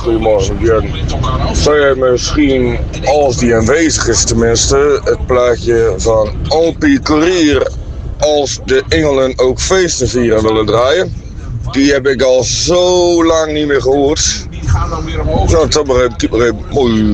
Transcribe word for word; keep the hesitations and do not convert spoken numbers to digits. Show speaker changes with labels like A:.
A: goedemorgen Björn. Zou jij misschien, als die aanwezig is tenminste, het plaatje van Alpi Courier als de Engelen ook feesten vieren willen draaien? Die heb ik al zo lang niet meer gehoord. Nou, dat maar even, mooi.